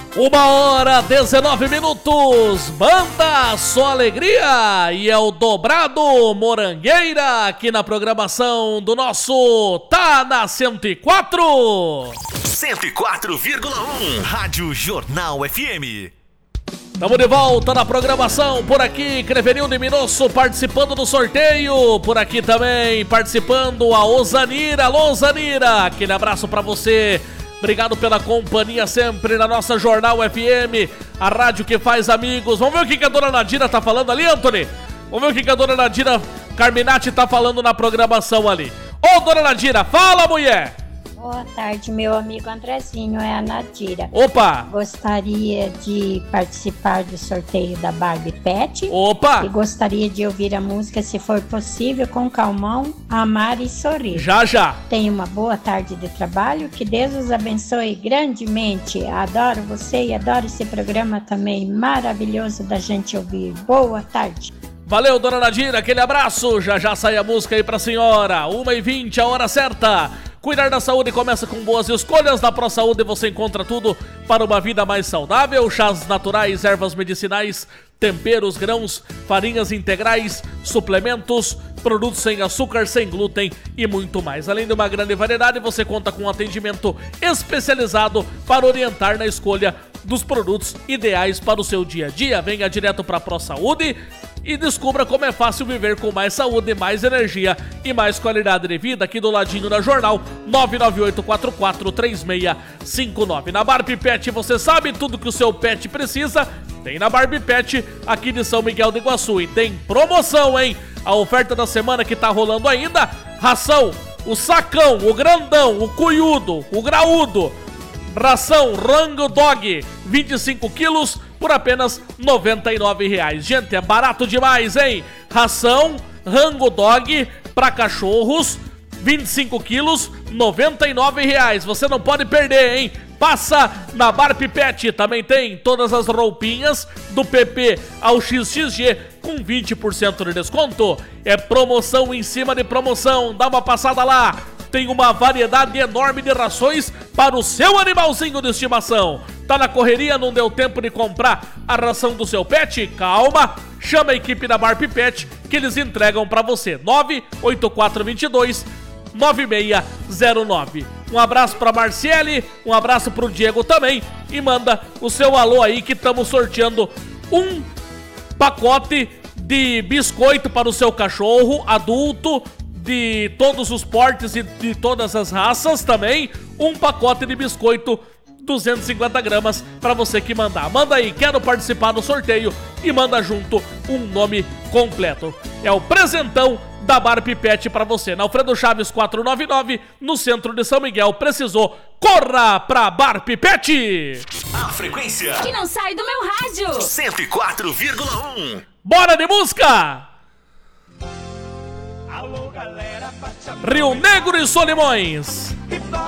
1h19, Banda Só Alegria, e é o dobrado Morangueira aqui na programação do nosso Tá na 104. 104,1 Rádio Jornal FM. Estamos de volta na programação, por aqui, Crevenildo Minosso participando do sorteio, por aqui também participando a Osanira. Alô, Osanira, aquele abraço pra você, obrigado pela companhia sempre na nossa Jornal FM, a rádio que faz amigos. Vamos ver o que a dona Nadira tá falando ali, Anthony? Vamos ver o que a dona Nadira Carminati tá falando na programação ali. Ô, dona Nadira, fala, mulher! Boa tarde, meu amigo Andrezinho, é a Nadira. Opa! Gostaria de participar do sorteio da Barbie Pet. Opa! E gostaria de ouvir a música, se for possível, com Calmon, Amar e Sorrir. Já, já! Tenha uma boa tarde de trabalho, que Deus os abençoe grandemente. Adoro você e adoro esse programa também, maravilhoso da gente ouvir. Boa tarde! Valeu, dona Nadira, aquele abraço. Já já sai a música aí pra senhora. 1h20, a hora certa. Cuidar da saúde começa com boas escolhas. Na ProSaúde você encontra tudo para uma vida mais saudável. Chás naturais, ervas medicinais, temperos, grãos, farinhas integrais, suplementos, produtos sem açúcar, sem glúten e muito mais. Além de uma grande variedade, você conta com um atendimento especializado para orientar na escolha dos produtos ideais para o seu dia a dia. Venha direto para a ProSaúde e descubra como é fácil viver com mais saúde, mais energia e mais qualidade de vida, aqui do ladinho da Jornal, 998443659. Na Barbie Pet você sabe tudo que o seu pet precisa, tem na Barbie Pet aqui de São Miguel do Iguaçu. E tem promoção, hein? A oferta da semana que tá rolando ainda, ração, o sacão, o grandão, o cuiudo, o graúdo, ração Rango Dog, 25 quilos por apenas R$ 99,00. Gente, é barato demais, hein? Ração Rango Dog para cachorros, 25 quilos, R$ 99,00. Você não pode perder, hein? Passa na Barbie Pet, também tem todas as roupinhas do PP ao XXG com 20% de desconto. É promoção em cima de promoção, dá uma passada lá. Tem uma variedade enorme de rações para o seu animalzinho de estimação. Tá na correria, não deu tempo de comprar a ração do seu pet? Calma, chama a equipe da Barbie Pet que eles entregam para você. 98422-9609. Um abraço para Marciele, um abraço para o Diego também. E manda o seu alô aí que estamos sorteando um pacote de biscoito para o seu cachorro adulto, de todos os portes e de todas as raças também. Um pacote de biscoito 250 gramas para você que mandar. Manda aí, quero participar do sorteio, e manda junto um nome completo. É o presentão da Barbie Pet para você. Na Alfredo Chaves 499, no centro de São Miguel. Precisou, corra pra Barbie Pet! A frequência que não sai do meu rádio. 104,1. Bora de música! Alô, galera, Rio Negro e Solimões.